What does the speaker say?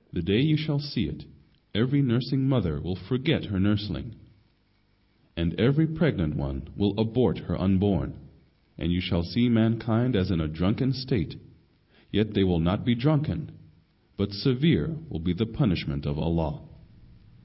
The day you shall see it, every nursing mother will forget her nursling, and every pregnant one will abort her unborn, and you shall see mankind as in a drunken state, yet they will not be drunken, but severe will be the punishment of Allah.